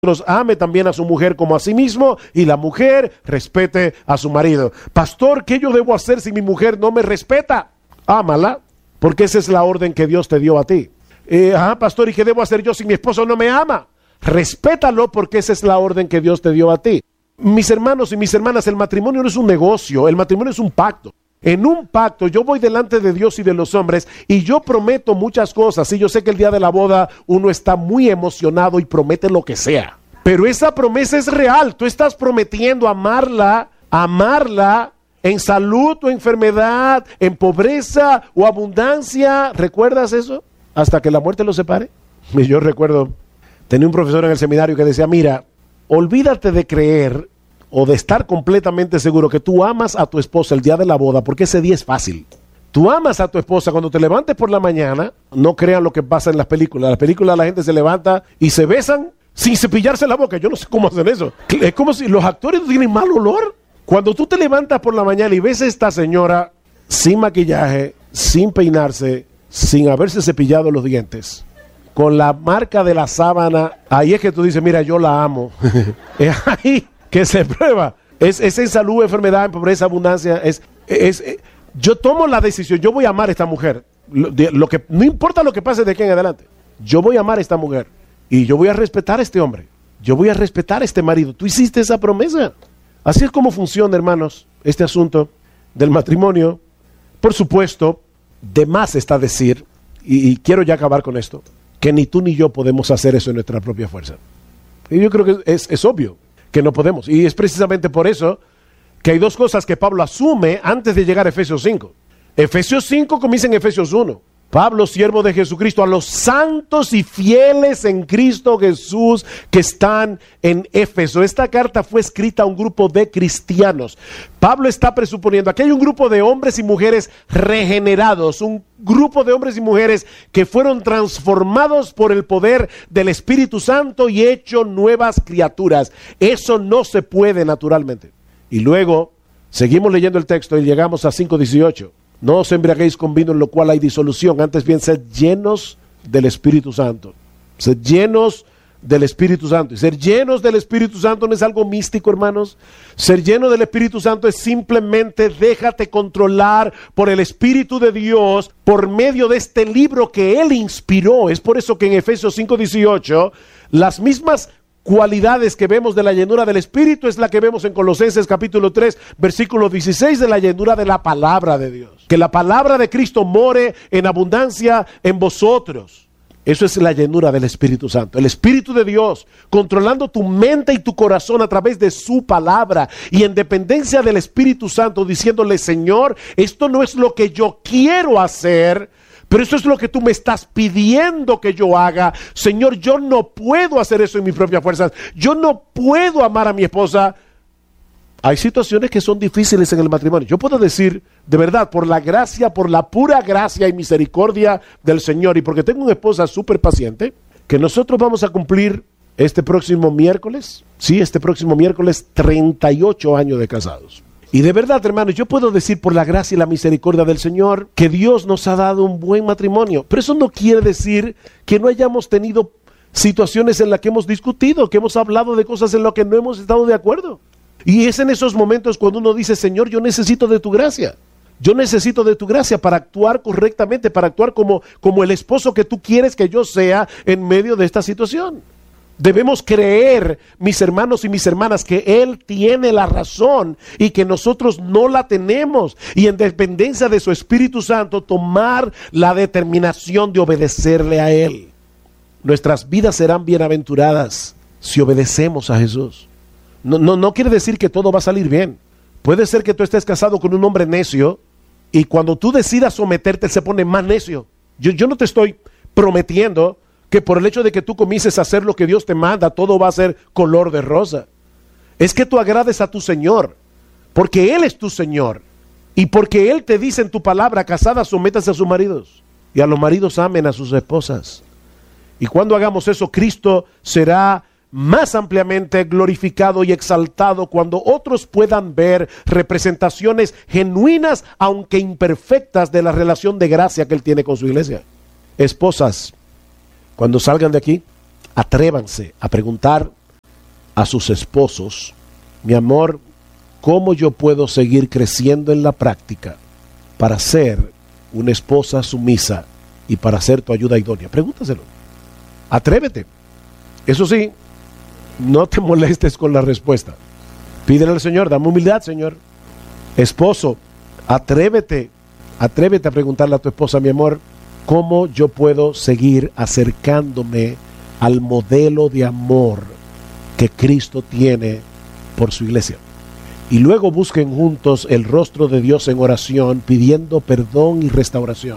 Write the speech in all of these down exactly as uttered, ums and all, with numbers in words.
ame también a su mujer como a sí mismo, y la mujer respete a su marido. Pastor, ¿qué yo debo hacer si mi mujer no me respeta? Ámala, porque esa es la orden que Dios te dio a ti. Eh, ajá, pastor, ¿y qué debo hacer yo si mi esposo no me ama? Respétalo, porque esa es la orden que Dios te dio a ti. Mis hermanos y mis hermanas, el matrimonio no es un negocio, el matrimonio es un pacto. En un pacto yo voy delante de Dios y de los hombres y yo prometo muchas cosas. Y yo sé que el día de la boda uno está muy emocionado y promete lo que sea. Pero esa promesa es real. Tú estás prometiendo amarla, amarla en salud o enfermedad, en pobreza o abundancia. ¿Recuerdas eso? Hasta que la muerte los separe. Y yo recuerdo, tenía un profesor en el seminario que decía, mira, olvídate de creer o de estar completamente seguro que tú amas a tu esposa el día de la boda, porque ese día es fácil. Tú amas a tu esposa cuando te levantes por la mañana. No crean lo que pasa en las películas. En las películas la gente se levanta y se besan sin cepillarse la boca. Yo no sé cómo hacen eso. Es como si los actores tienen mal olor. Cuando tú te levantas por la mañana y ves a esta señora sin maquillaje, sin peinarse, sin haberse cepillado los dientes, con la marca de la sábana, ahí es que tú dices, mira, yo la amo. Es ahí que se prueba. Es, es en salud, enfermedad, en pobreza, abundancia. Es, es, es, yo tomo la decisión, yo voy a amar a esta mujer. Lo, de, lo que, no importa lo que pase de aquí en adelante. Yo voy a amar a esta mujer. Y yo voy a respetar a este hombre. Yo voy a respetar a este marido. Tú hiciste esa promesa. Así es como funciona, hermanos, este asunto del matrimonio. Por supuesto, de más está decir, y, y quiero ya acabar con esto, que ni tú ni yo podemos hacer eso en nuestra propia fuerza. Y yo creo que es, es obvio que no podemos. Y es precisamente por eso que hay dos cosas que Pablo asume antes de llegar a Efesios cinco. Efesios cinco comienza en Efesios uno. Pablo, siervo de Jesucristo, a los santos y fieles en Cristo Jesús que están en Éfeso. Esta carta fue escrita a un grupo de cristianos. Pablo está presuponiendo, aquí hay un grupo de hombres y mujeres regenerados, un grupo de hombres y mujeres que fueron transformados por el poder del Espíritu Santo y hecho nuevas criaturas. Eso no se puede naturalmente. Y luego, seguimos leyendo el texto y llegamos a cinco dieciocho. No os embriaguéis con vino en lo cual hay disolución, antes bien sed llenos del Espíritu Santo. Sed llenos del Espíritu Santo. Y ser llenos del Espíritu Santo no es algo místico, hermanos. Ser lleno del Espíritu Santo es simplemente déjate controlar por el Espíritu de Dios por medio de este libro que Él inspiró. Es por eso que en Efesios cinco dieciocho las mismas cualidades que vemos de la llenura del Espíritu es la que vemos en Colosenses capítulo tres, versículo dieciséis, de la llenura de la palabra de Dios. Que la palabra de Cristo more en abundancia en vosotros. Eso es la llenura del Espíritu Santo. El Espíritu de Dios controlando tu mente y tu corazón a través de su palabra. Y en dependencia del Espíritu Santo diciéndole, Señor, esto no es lo que yo quiero hacer, pero eso es lo que tú me estás pidiendo que yo haga. Señor, yo no puedo hacer eso en mis propias fuerzas. Yo no puedo amar a mi esposa. Hay situaciones que son difíciles en el matrimonio. Yo puedo decir, de verdad, por la gracia, por la pura gracia y misericordia del Señor, y porque tengo una esposa súper paciente, que nosotros vamos a cumplir este próximo miércoles, sí, este próximo miércoles, treinta y ocho años de casados. Y de verdad, hermanos, yo puedo decir por la gracia y la misericordia del Señor que Dios nos ha dado un buen matrimonio. Pero eso no quiere decir que no hayamos tenido situaciones en las que hemos discutido, que hemos hablado de cosas en las que no hemos estado de acuerdo. Y es en esos momentos cuando uno dice, Señor, yo necesito de tu gracia. Yo necesito de tu gracia para actuar correctamente, para actuar como, como el esposo que tú quieres que yo sea en medio de esta situación. Debemos creer, mis hermanos y mis hermanas, que Él tiene la razón y que nosotros no la tenemos. Y en dependencia de su Espíritu Santo, tomar la determinación de obedecerle a Él. Nuestras vidas serán bienaventuradas si obedecemos a Jesús. No, no, no quiere decir que todo va a salir bien. Puede ser que tú estés casado con un hombre necio y cuando tú decidas someterte, él se pone más necio. Yo, yo no te estoy prometiendo que por el hecho de que tú comiences a hacer lo que Dios te manda, todo va a ser color de rosa. Es que tú agrades a tu Señor, porque Él es tu Señor, y porque Él te dice en tu palabra, casadas, sométase a sus maridos, y a los maridos amen a sus esposas. Y cuando hagamos eso, Cristo será más ampliamente glorificado y exaltado cuando otros puedan ver representaciones genuinas, aunque imperfectas, de la relación de gracia que Él tiene con su iglesia. Esposas, cuando salgan de aquí, atrévanse a preguntar a sus esposos, mi amor, ¿cómo yo puedo seguir creciendo en la práctica para ser una esposa sumisa y para ser tu ayuda idónea? Pregúntaselo. Atrévete. Eso sí, no te molestes con la respuesta. Pídele al Señor, dame humildad, Señor. Esposo, atrévete, atrévete a preguntarle a tu esposa, mi amor, ¿cómo yo puedo seguir acercándome al modelo de amor que Cristo tiene por su iglesia? Y luego busquen juntos el rostro de Dios en oración, pidiendo perdón y restauración.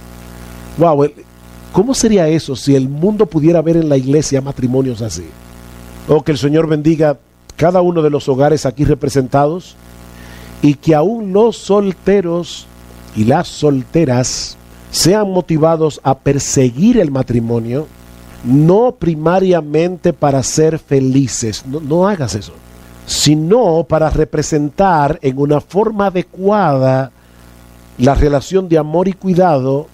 Wow, ¿cómo sería eso si el mundo pudiera ver en la iglesia matrimonios así? Oh, que el Señor bendiga cada uno de los hogares aquí representados, y que aún los solteros y las solteras sean motivados a perseguir el matrimonio, no primariamente para ser felices, no, no hagas eso, sino para representar en una forma adecuada la relación de amor y cuidado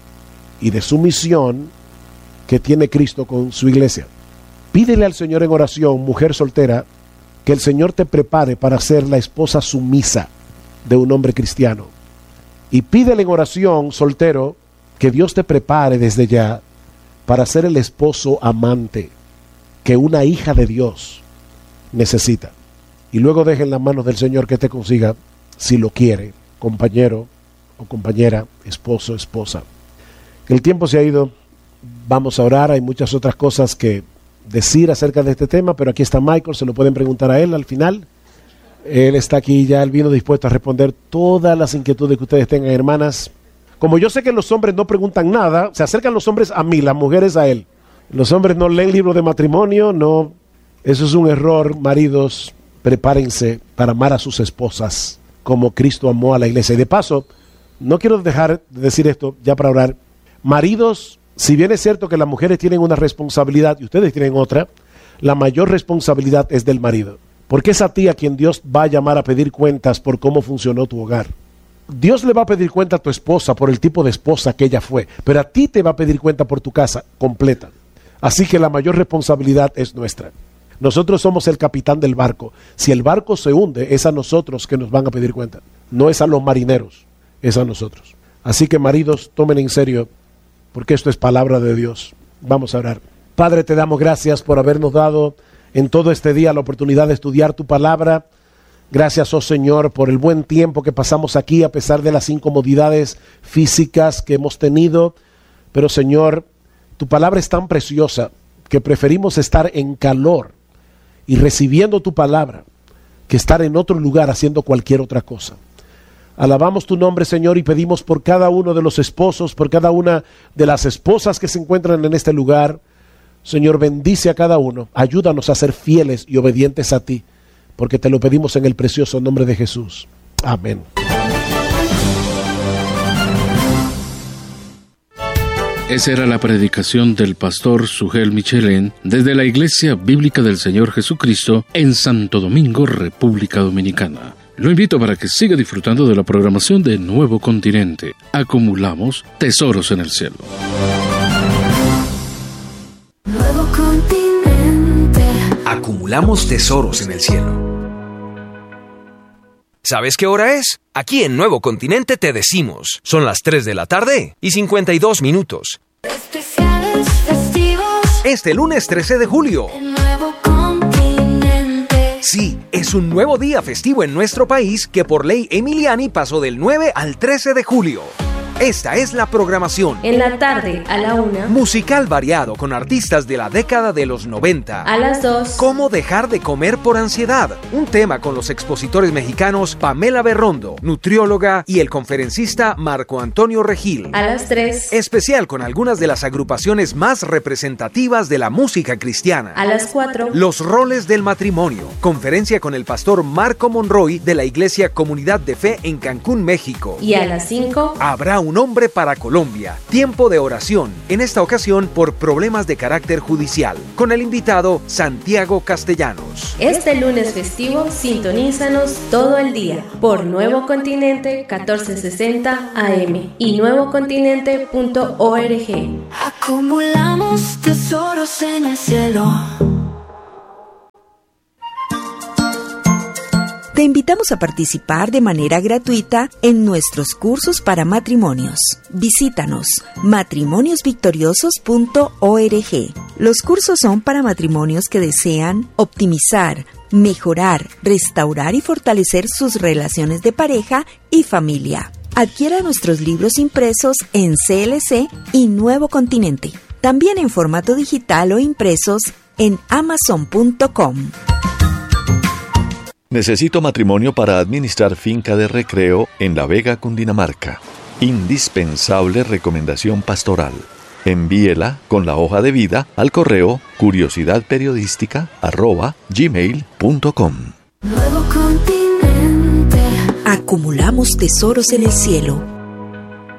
y de sumisión que tiene Cristo con su iglesia. Pídele al Señor en oración, mujer soltera, que el Señor te prepare para ser la esposa sumisa de un hombre cristiano. Y pídele en oración, soltero, que Dios te prepare desde ya para ser el esposo amante que una hija de Dios necesita. Y luego deje en las manos del Señor que te consiga, si lo quiere, compañero o compañera, esposo, esposa. El tiempo se ha ido, vamos a orar, hay muchas otras cosas que decir acerca de este tema, pero aquí está Michael, se lo pueden preguntar a él al final. Él está aquí ya, él vino dispuesto a responder todas las inquietudes que ustedes tengan, hermanas. Como yo sé que los hombres no preguntan nada, se acercan los hombres a mí, las mujeres a él. Los hombres no leen libros de matrimonio, no. Eso es un error. Maridos, prepárense para amar a sus esposas como Cristo amó a la iglesia. Y de paso, no quiero dejar de decir esto ya para orar. Maridos, si bien es cierto que las mujeres tienen una responsabilidad y ustedes tienen otra, la mayor responsabilidad es del marido. Porque es a ti a quien Dios va a llamar a pedir cuentas por cómo funcionó tu hogar. Dios le va a pedir cuenta a tu esposa por el tipo de esposa que ella fue, pero a ti te va a pedir cuenta por tu casa completa. Así que la mayor responsabilidad es nuestra. Nosotros somos el capitán del barco. Si el barco se hunde, es a nosotros que nos van a pedir cuenta. No es a los marineros, es a nosotros. Así que maridos, tomen en serio, porque esto es palabra de Dios. Vamos a orar. Padre, te damos gracias por habernos dado en todo este día la oportunidad de estudiar tu palabra. Gracias, oh Señor, por el buen tiempo que pasamos aquí a pesar de las incomodidades físicas que hemos tenido. Pero Señor, tu palabra es tan preciosa que preferimos estar en calor y recibiendo tu palabra que estar en otro lugar haciendo cualquier otra cosa. Alabamos tu nombre, Señor, y pedimos por cada uno de los esposos, por cada una de las esposas que se encuentran en este lugar. Señor, bendice a cada uno, ayúdanos a ser fieles y obedientes a ti, porque te lo pedimos en el precioso nombre de Jesús. Amén. Esa era la predicación del pastor Sugel Michelén desde la Iglesia Bíblica del Señor Jesucristo en Santo Domingo, República Dominicana. Lo invito para que siga disfrutando de la programación de Nuevo Continente. Acumulamos tesoros en el cielo. Nuevo Continente. Acumulamos tesoros en el cielo. ¿Sabes qué hora es? Aquí en Nuevo Continente te decimos. Son las tres de la tarde y cincuenta y dos minutos. Especiales festivos. Este lunes trece de julio. En Nuevo Continente. Sí, es un nuevo día festivo en nuestro país que por ley Emiliani pasó del nueve al trece de julio. Esta es la programación. En la tarde, a la una. Musical variado con artistas de la década de los noventa. A las dos. ¿Cómo dejar de comer por ansiedad? Un tema con los expositores mexicanos Pamela Berrondo, nutrióloga, y el conferencista Marco Antonio Regil. A las tres. Especial con algunas de las agrupaciones más representativas de la música cristiana. A las cuatro. Los roles del matrimonio. Conferencia con el pastor Marco Monroy de la Iglesia Comunidad de Fe en Cancún, México. Y a las cinco. Habrá un hombre para Colombia. Tiempo de oración, en esta ocasión por problemas de carácter judicial, con el invitado Santiago Castellanos. Este lunes festivo, sintonízanos todo el día por Nuevo Continente catorce sesenta A M y nuevo continente punto org. Acumulamos tesoros en el cielo. Te invitamos a participar de manera gratuita en nuestros cursos para matrimonios. Visítanos matrimonios victoriosos punto org. Los cursos son para matrimonios que desean optimizar, mejorar, restaurar y fortalecer sus relaciones de pareja y familia. Adquiera nuestros libros impresos en C L C y Nuevo Continente. También en formato digital o impresos en amazon punto com. Necesito matrimonio para administrar finca de recreo en La Vega, Cundinamarca. Indispensable recomendación pastoral. Envíela con la hoja de vida al correo curiosidadperiodística arroba gmail punto com. Nuevo Continente. Acumulamos tesoros en el cielo.